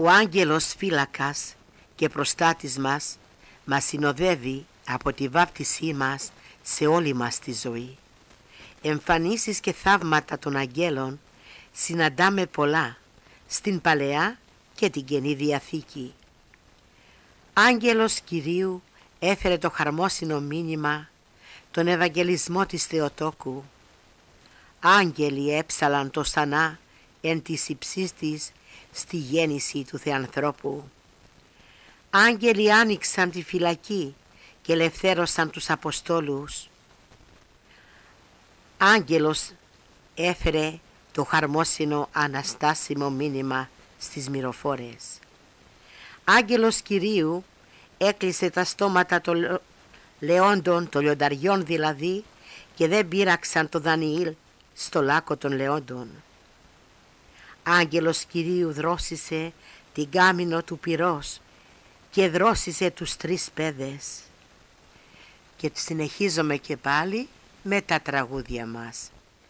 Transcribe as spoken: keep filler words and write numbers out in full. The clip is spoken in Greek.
Ο άγγελος φύλακας και προστάτης μας μας συνοδεύει από τη βάπτισή μας σε όλη μας τη ζωή. Εμφανίσεις και θαύματα των αγγέλων συναντάμε πολλά στην Παλαιά και την Καινή Διαθήκη. Άγγελος Κυρίου έφερε το χαρμόσυνο μήνυμα, τον Ευαγγελισμό της Θεοτόκου. Άγγελοι έψαλαν το σανά εν της υψής της στη γέννηση του Θεανθρώπου. Άγγελοι άνοιξαν τη φυλακή και ελευθέρωσαν τους Αποστόλους. Άγγελος έφερε το χαρμόσυνο αναστάσιμο μήνυμα στις μυροφόρες. Άγγελος Κυρίου έκλεισε τα στόματα των λεόντων, των λιονταριών δηλαδή, και δεν πείραξαν το Δανιήλ στο λάκκο των λεόντων. Άγγελος Κυρίου δρόσισε την κάμινο του πυρός και δρόσισε τους τρεις παιδες. Και συνεχίζουμε και πάλι με τα τραγούδια μας.